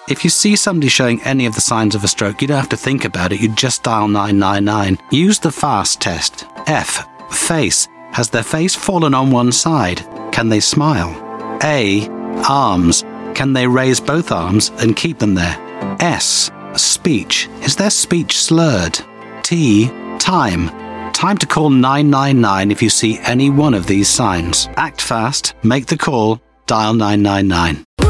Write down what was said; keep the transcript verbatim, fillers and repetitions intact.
If you see somebody showing any of the signs of a stroke, you don't have to think about it. You just dial nine nine nine. Use the FAST test. F. Face. Has their face fallen on one side? Can they smile? A. Arms. Can they raise both arms and keep them there? S. Speech. Is their speech slurred? T. Time. Time to call nine nine nine if you see any one of these signs. Act fast, make the call, dial nine nine nine.